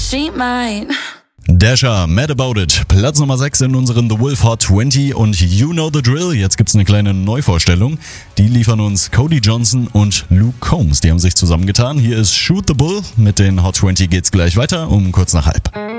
she might. Dasher, Mad About It, Platz Nummer 6 in unseren The Wolf Hot 20 und You Know the Drill. Jetzt gibt's eine kleine Neuvorstellung. Die liefern uns Cody Johnson und Luke Combs. Die haben sich zusammengetan. Hier ist Shoot the Bull. Mit den Hot 20 geht's gleich weiter um kurz nach halb.